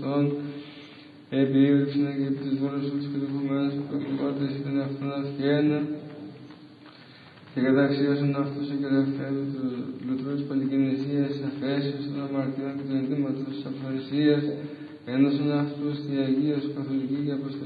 Χριστόν, επιήβρεψεν και επί της βόλας όλους και δεχομένας που προκυπώτες ήταν αυτόν αυχένα και καταξίωσαν αυτούς και καταφέρουν του λουτρού της πολυκινησίας, αφέσεως των αμαρτιών και των ενδύματος της αφορησίας, ένωσαν αυτούς τη Αγία Καθολική και Αποστολική